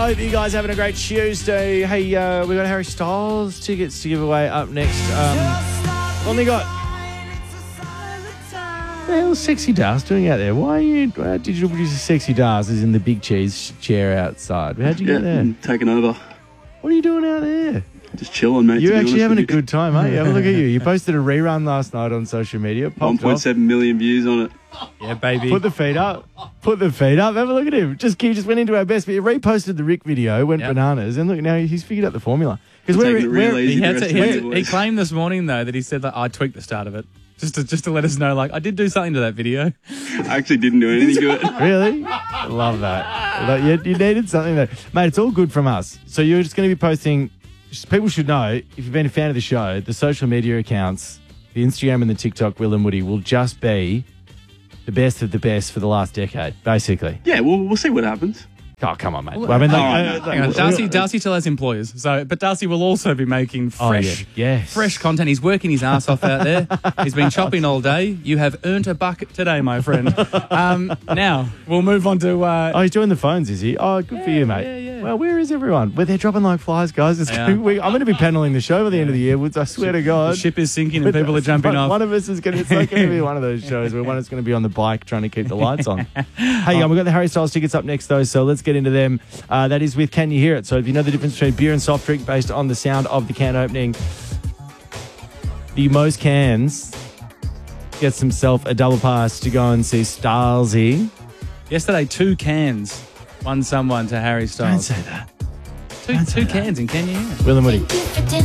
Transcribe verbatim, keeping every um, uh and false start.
I hope you guys are having a great Tuesday. Hey, uh, we got Harry Styles tickets to give away up next. Um, only got... What the hell's Sexy Dars doing out there? Why are you uh, digital producer Sexy Dars is in the big cheese chair outside? How'd you yeah, get there? I'm taking over. What are you doing out there? Just chilling, mate. You're actually having a good time, aren't you? Have a look at you. You posted a rerun last night on social media. one point seven million views on it. Yeah, baby. Put the feet up. Put the feet up. Have a look at him. Just he just went into our best. He reposted the Rick video, went Yep. bananas, and look now he's figured out the formula. Because we're, Taking it real we're easy He, the had rest to, of he, the had to- boys. he claimed this morning, though, that he said that I tweaked the start of it. Just to, just to let us know, like, I did do something to that video. I actually didn't do anything to it. really I love that. Like, you, you needed something there, mate. It's all good from us. So you're just going to be posting. People should know if you've been a fan of the show, the social media accounts, the Instagram and the TikTok, Will and Woody will just be the best of the best for the last decade, basically. Yeah, we'll, we'll see what happens. Oh, come on, mate. Well, I mean, like, Hang uh, Hang on, uh, Darcy, Darcy still has employers, so but Darcy will also be making Oh, fresh, yeah. Yes. fresh content. He's working his ass off out there. He's been chopping all day. You have earned a bucket today, my friend. Um, now we'll move on to. Uh, Oh, he's doing the phones, is he? Oh, good for you, mate. yeah, yeah. Well, where is everyone? Well, they're dropping like flies, guys. It's They gonna, are. we, I'm going to be paneling the show by the end of the year, Woods. I swear to God. the ship is sinking and people are jumping one, off. One of us is going to, it's like going to be one of those shows where one is going to be on the bike trying to keep the lights on. Hey, um, we've got the Harry Styles tickets up next, though, so let's get into them. Uh, that is with Can You Hear It? So if you know the difference between beer and soft drink based on the sound of the can opening, the most cans gets himself a double pass to go and see Stylesy. Yesterday, two cans won someone to Harry Don't Styles. say that. Two, two cans in Can You Hear It? Will and Woody.